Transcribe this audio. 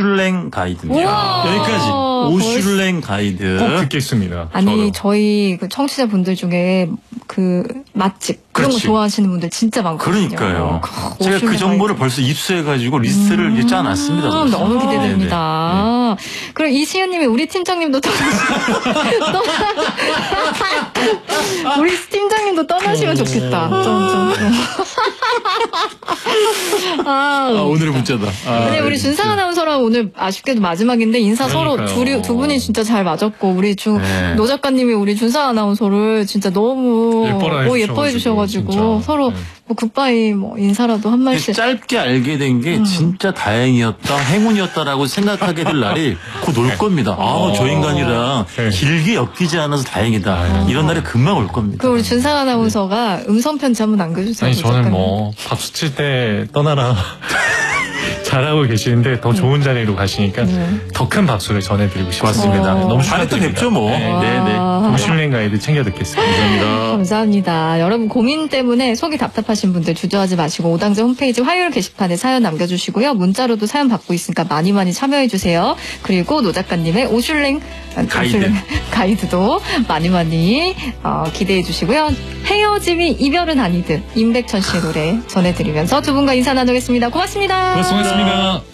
오슐랭 가이드입니다. 여기까지. 오슐랭 가이드. 꼭 듣겠습니다. 아니, 저도. 저희 그 청취자분들 중에 그 맛집 그런 거 좋아하시는 분들 진짜 많거든요. 그러니까요. 제가 그 정보를 벌써 입수해가지고 리스트를 이제 짜놨습니다. 너무 기대됩니다. 그럼 이시연님이 우리 팀장님도 우리 팀장님도 떠나시면 좋겠다. 오늘의 문자다. 네, 우리 준상 아나운서랑 오늘 아쉽게도 마지막인데 인사 서로 두 분이 진짜 잘 맞았고 우리 노 작가님이 우리 준상 아나운서를 진짜 너무 예뻐해 주셔가지고 서로 뭐 굿바이 뭐 인사라도 한 말씩. 짧게 알게 된 게 진짜 다행이었다, 행운이었다라고 생각하게 될 날이 곧 올 겁니다. 저 인간이랑 길게 엮이지 않아서 다행이다. 이런 날이 금방 올 겁니다. 그럼 우리 준상 아나운서가 음성 편지 한번 남겨주세요. 아니 저는 뭐 박수 칠 때 떠나라. 잘하고 계시는데 더 좋은 자리로 가시니까 더 큰 박수를 전해드리고 싶습니다. 너무 다음에 또 뵙죠 뭐. 네네. 오슐랭 가이드 챙겨 듣겠습니다. 감사합니다. 감사합니다. 여러분 고민 때문에 속이 답답하신 분들 주저하지 마시고 오당제 홈페이지 화요일 게시판에 사연 남겨주시고요. 문자로도 사연 받고 있으니까 많이 참여해주세요. 그리고 노 작가님의 오슐랭 가이드도 많이 기대해주시고요. 헤어짐이 이별은 아니듯 임백천 씨의 노래 전해드리면서 두 분과 인사 나누겠습니다. 고맙습니다. 고맙습니다.